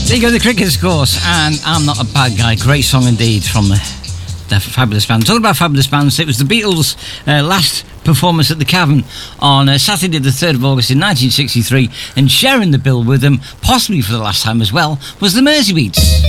There you go, the Crickets, of course, and I'm Not a Bad Guy. Great song indeed from the Fabulous Band. Talking about Fabulous Bands, it was the Beatles' last performance at the Cavern on Saturday the 3rd of August in 1963, and sharing the bill with them, possibly for the last time as well, was the Mersey Beats.